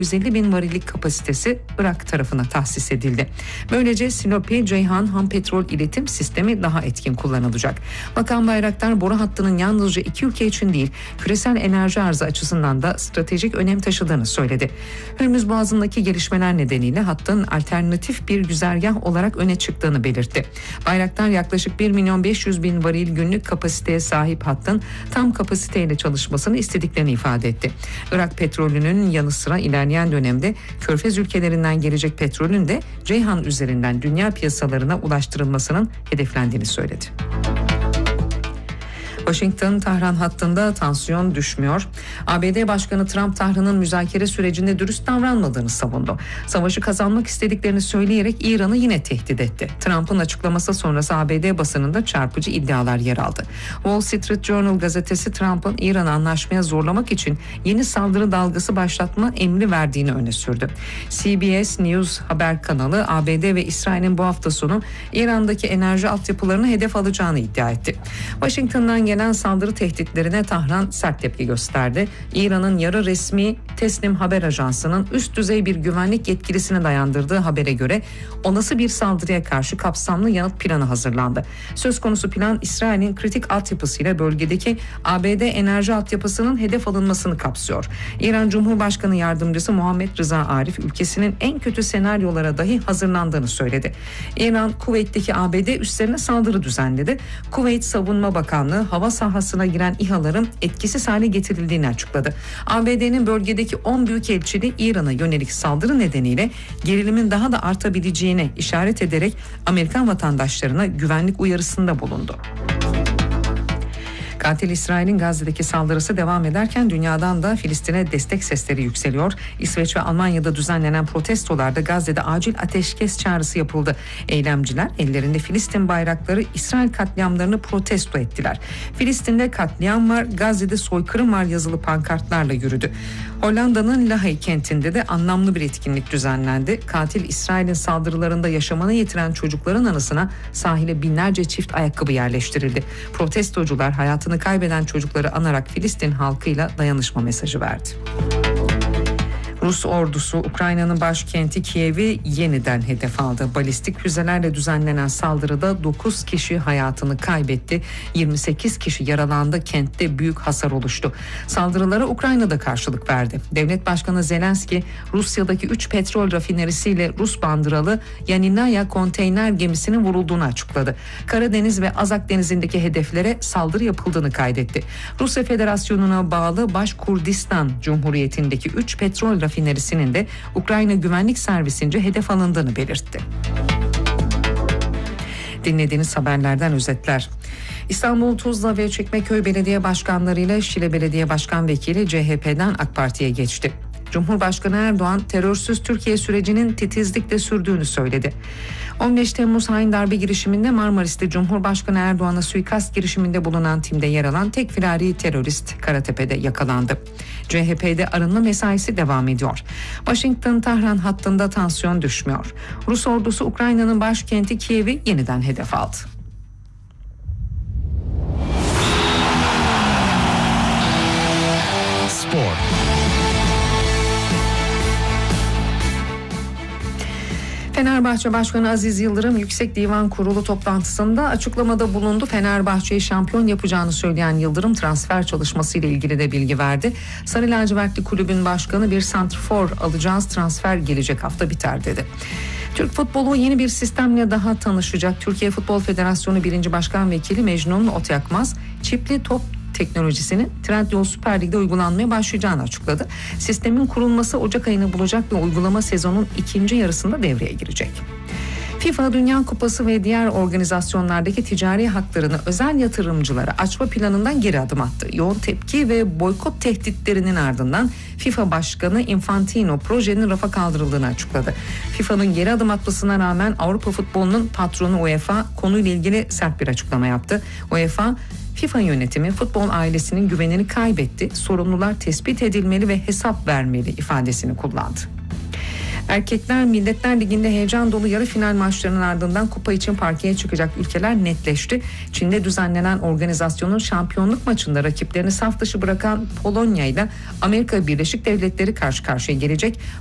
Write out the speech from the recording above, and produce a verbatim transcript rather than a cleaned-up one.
yüz elli bin varillik kapasitesi Irak tarafına tahsis edildi. Böylece Silopi Ceyhan ham petrol iletim sistemi daha etkin kullanılacak. Bakan Bayraktar boru hattının yalnızca iki ülke için değil, küresel enerji arzı açısından da stratejik önem taşıdığını söyledi. Hürmüz Boğazı'ndaki gelişmeler nedeniyle hattın alternatif bir güzergah olarak öne çıktığını belirtti. Bayraktar yaklaşık bir milyon beş yüz bin varil günlük kapasiteye sahip hattın tam kapasiteyle çalışmasını istediklerini ifade etti. Irak petrolünün yanı sıra ilerleyen dönemde Körfez ülkelerinden gelecek petrolün de Ceyhan üzerinden dünya piyasalarına ulaştırılmasının hedeflendiğini söyledi. Washington-Tahran hattında tansiyon düşmüyor. A B D Başkanı Trump Tahran'ın müzakere sürecinde dürüst davranmadığını savundu. Savaşı kazanmak istediklerini söyleyerek İran'ı yine tehdit etti. Trump'ın açıklaması sonrası A B D basınında çarpıcı iddialar yer aldı. Wall Street Journal gazetesi Trump'ın İran'ı anlaşmaya zorlamak için yeni saldırı dalgası başlatma emri verdiğini öne sürdü. C B S News haber kanalı A B D ve İsrail'in bu hafta sonu İran'daki enerji altyapılarını hedef alacağını iddia etti. Washington'dan gelen saldırı tehditlerine Tahran sert tepki gösterdi. İran'ın yarı resmi Tesnim haber ajansının üst düzey bir güvenlik yetkilisine dayandırdığı habere göre olası bir saldırıya karşı kapsamlı yanıt planı hazırlandı. Söz konusu plan İsrail'in kritik altyapısıyla bölgedeki A B D enerji altyapısının hedef alınmasını kapsıyor. İran Cumhurbaşkanı Yardımcısı Muhammed Rıza Arif ülkesinin en kötü senaryolara dahi hazırlandığını söyledi. İran Kuveyt'teki A B D üslerine saldırı düzenledi. Kuveyt Savunma Bakanlığı hava sahasına giren İHA'ların etkisiz hale getirildiğini açıkladı. A B D'nin bölgedeki on büyükelçiliği İran'a yönelik saldırı nedeniyle gerilimin daha da artabileceğine işaret ederek Amerikan vatandaşlarına güvenlik uyarısında bulundu. Katil İsrail'in Gazze'deki saldırısı devam ederken dünyadan da Filistin'e destek sesleri yükseliyor. İsveç ve Almanya'da düzenlenen protestolarda Gazze'de acil ateşkes çağrısı yapıldı. Eylemciler ellerinde Filistin bayrakları İsrail katliamlarını protesto ettiler. Filistin'de katliam var, Gazze'de soykırım var yazılı pankartlarla yürüdü. Hollanda'nın Lahey kentinde de anlamlı bir etkinlik düzenlendi. Katil İsrail'in saldırılarında yaşamını yitiren çocukların anısına sahile binlerce çift ayakkabı yerleştirildi. Protestocular hayatını kaybeden çocukları anarak Filistin halkıyla dayanışma mesajı verdi. Rus ordusu Ukrayna'nın başkenti Kiev'i yeniden hedef aldı. Balistik füzelerle düzenlenen saldırıda dokuz kişi hayatını kaybetti. yirmi sekiz kişi yaralandı. Kentte büyük hasar oluştu. Saldırılara Ukrayna'da karşılık verdi. Devlet Başkanı Zelenski Rusya'daki üç petrol rafinerisiyle Rus bandıralı Yaninaya konteyner gemisinin vurulduğunu açıkladı. Karadeniz ve Azak Denizi'ndeki hedeflere saldırı yapıldığını kaydetti. Rusya Federasyonu'na bağlı Başkurdistan Cumhuriyeti'ndeki üç petrol rafinerisi rafinerisinin de Ukrayna Güvenlik Servisi'nce hedef alındığını belirtti. Dinlediğiniz haberlerden özetler. İstanbul, Tuzla ve Çekmeköy Belediye Başkanlarıyla Şile Belediye Başkan Vekili C H P'den AK Parti'ye geçti. Cumhurbaşkanı Erdoğan terörsüz Türkiye sürecinin titizlikle sürdüğünü söyledi. on beş Temmuz hain darbe girişiminde Marmaris'te Cumhurbaşkanı Erdoğan'a suikast girişiminde bulunan timde yer alan tek firari terörist Karatepe'de yakalandı. C H P'de arınma mesaisi devam ediyor. Washington-Tahran hattında tansiyon düşmüyor. Rus ordusu Ukrayna'nın başkenti Kiev'i yeniden hedef aldı. Spor. Fenerbahçe Başkanı Aziz Yıldırım Yüksek Divan Kurulu toplantısında açıklamada bulundu. Fenerbahçe'yi şampiyon yapacağını söyleyen Yıldırım transfer çalışması ile ilgili de bilgi verdi. Sarı lacivertli kulübün başkanı bir santrfor alacağız, transfer gelecek hafta biter dedi. Türk futbolu yeni bir sistemle daha tanışacak. Türkiye Futbol Federasyonu birinci Başkan Vekili Mecnun Otyakmaz çipli top teknolojisinin Trendyol Süper Lig'de uygulanmaya başlayacağını açıkladı. Sistemin kurulması Ocak ayını bulacak ve uygulama sezonun ikinci yarısında devreye girecek. FIFA Dünya Kupası ve diğer organizasyonlardaki ticari haklarını özel yatırımcılara açma planından geri adım attı. Yoğun tepki ve boykot tehditlerinin ardından FIFA Başkanı Infantino projenin rafa kaldırıldığını açıkladı. FIFA'nın geri adım atmasına rağmen Avrupa futbolunun patronu UEFA konuyla ilgili sert bir açıklama yaptı. UEFA, FIFA yönetimi futbol ailesinin güvenini kaybetti, sorumlular tespit edilmeli ve hesap vermeli ifadesini kullandı. Erkekler Milletler Ligi'nde heyecan dolu yarı final maçlarının ardından kupa için parkeye çıkacak ülkeler netleşti. Çin'de düzenlenen organizasyonun şampiyonluk maçında rakiplerini saf dışı bırakan Polonya ile Amerika Birleşik Devletleri karşı karşıya gelecek.